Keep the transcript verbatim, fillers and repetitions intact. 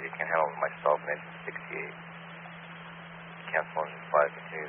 you can handle myself, nineteen sixty-eight. Cancel on five, continue